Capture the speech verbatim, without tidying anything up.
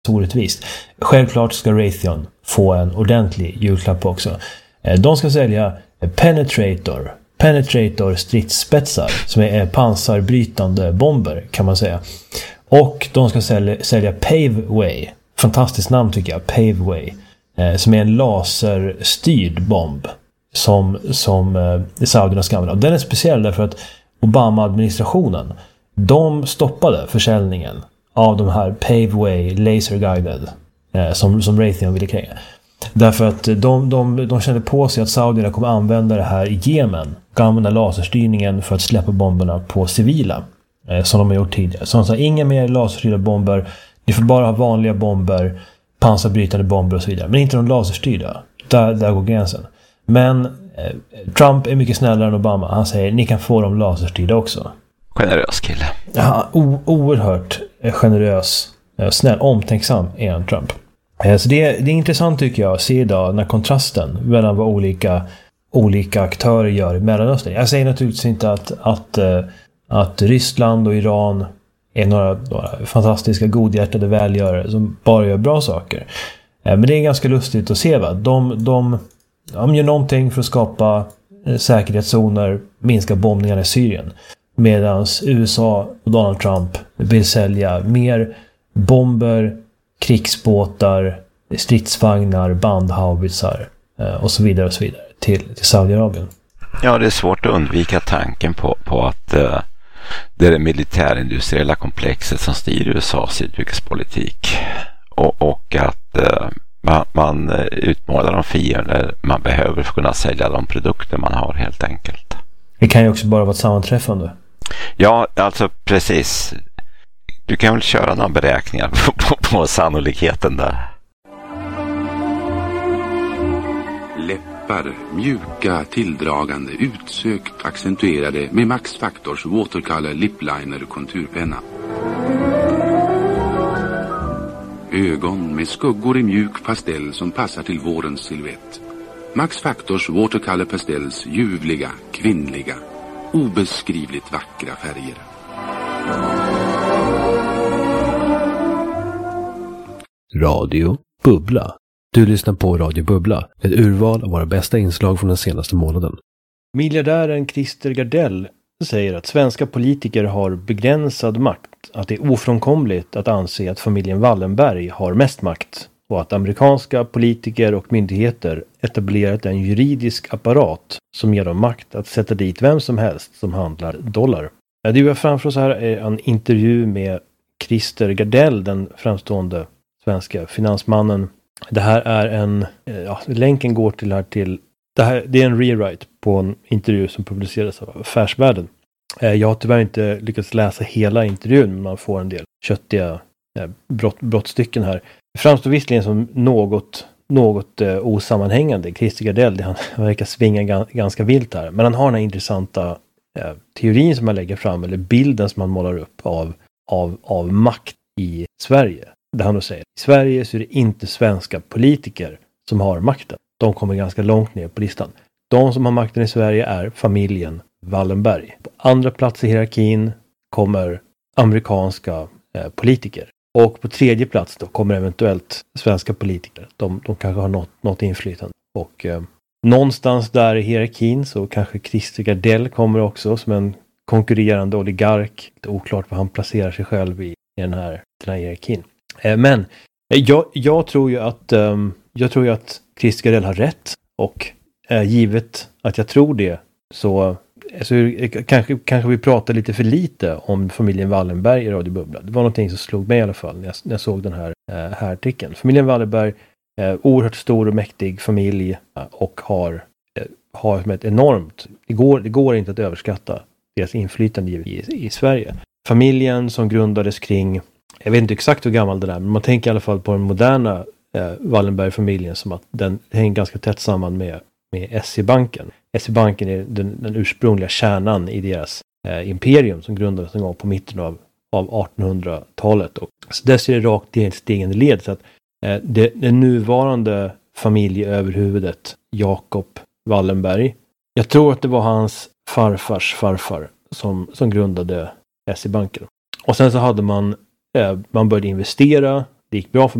så orättvist. Självklart ska Raytheon få en ordentlig julklapp också. De ska sälja Penetrator. Penetrator stridsspetsar som är pansarbrytande bomber kan man säga. Och de ska sälja, sälja Paveway. Fantastiskt namn tycker jag. Paveway. Eh, som är en laserstyrd bomb som, som eh, Saudierna ska använda. Och den är speciell därför att Obama-administrationen de stoppade försäljningen av de här Paveway laser guided eh, som, som Raytheon ville kränga. Därför att de, de, de kände på sig att Saudierna kommer använda det här i Jemen. Kan använda laserstyrningen för att släppa bomberna på civila. Eh, som de har gjort tidigare. Så de sa inga mer laserstyrda bomber. Ni får bara ha vanliga bomber. Pansarbrytande bomber och så vidare. Men inte de laserstyrda. Där, där går gränsen. Men eh, Trump är mycket snällare än Obama. Han säger ni kan få de laserstyrda också. Generös kille. Ja, o- oerhört generös. Eh, snäll, omtänksam är han Trump. Så det, det är intressant tycker jag att se idag den här kontrasten mellan vad olika, olika aktörer gör i Mellanöstern. Jag säger naturligtvis inte att, att, att Ryssland och Iran är några, några fantastiska godhjärtade välgörare som bara gör bra saker. Men det är ganska lustigt att se. Va? De, de, de gör någonting för att skapa säkerhetszoner, minska bombningarna i Syrien. Medan U S A och Donald Trump vill sälja mer bomber, krigsbåtar, stridsvagnar, bandhaubitsar och så vidare och så vidare till, till Saudiarabien. Ja, det är svårt att undvika tanken på, på att uh, det är det militärindustriella komplexet som styr U S A:s utrikespolitik och, och att uh, man, man utmålar de fiender man behöver för att kunna sälja de produkter man har helt enkelt. Det kan ju också bara vara ett sammanträffande. Ja, alltså precis. Du kan väl köra några beräkningar på, på, på sannolikheten där. Läppar, mjuka, tilldragande, utsökt, accentuerade med Max Factors Watercolor Lip Liner konturpenna. Ögon med skuggor i mjuk pastell som passar till vårens silhuett. Max Factors Watercolor Pastels ljuvliga, kvinnliga, obeskrivligt vackra färger. Radio Bubbla. Du lyssnar på Radio Bubbla, ett urval av våra bästa inslag från den senaste månaden. Miljardären Christer Gardell säger att svenska politiker har begränsad makt, att det är ofrånkomligt att anse att familjen Wallenberg har mest makt och att amerikanska politiker och myndigheter etablerat en juridisk apparat som ger dem makt att sätta dit vem som helst som handlar dollar. Det vi har framför oss här är en intervju med Christer Gardell, den framstående svenska finansmannen. Det här är en, ja, länken går till här till, det här, det är en rewrite på en intervju som publicerades av Affärsvärlden. Jag har tyvärr inte lyckats läsa hela intervjun, men man får en del köttiga brott, brottstycken här. Det framstår visserligen som något, något eh, osammanhängande. Christer Gardell, han verkar svinga ga, ganska vilt här. Men han har den här intressanta eh, teorin som han lägger fram, eller bilden som han målar upp av, av, av makt i Sverige. Där han då säger, i Sverige så är det inte svenska politiker som har makten. De kommer ganska långt ner på listan. De som har makten i Sverige är familjen Wallenberg. På andra plats i hierarkin kommer amerikanska eh, politiker. Och på tredje plats då kommer eventuellt svenska politiker. De, de kanske har något, något inflytande. Och eh, någonstans där i hierarkin så kanske Christer Gardell kommer också som en konkurrerande oligark. Det är oklart vad han placerar sig själv i, i den, här, den här hierarkin. Eh, men eh, jag, jag tror ju att eh, jag tror ju att Christer Gardell har rätt. Och eh, givet att jag tror det så... Så kanske, kanske vi pratar lite för lite om familjen Wallenberg i Radio Bubbla. Det var någonting som slog mig i alla fall när jag, när jag såg den här, eh, här artikeln. Familjen Wallenberg är eh, oerhört stor och mäktig familj eh, och har, eh, har ett enormt... Det går, det går inte att överskatta deras inflytande i, i, i Sverige. Familjen som grundades kring... Jag vet inte exakt hur gammal den är, men man tänker i alla fall på den moderna eh, Wallenberg-familjen som att den hänger ganska tätt samman med, med S E-banken. S E-banken är den, den ursprungliga kärnan i deras eh, imperium som grundades en gång på mitten av, av artonhundratalet. Och så dess är det rakt i ett stegande led. Så att eh, det, det nuvarande familjeöverhuvudet Jakob Wallenberg, jag tror att det var hans farfars farfar som, som grundade S E-banken. Och sen så hade man, eh, man började investera Det gick bra för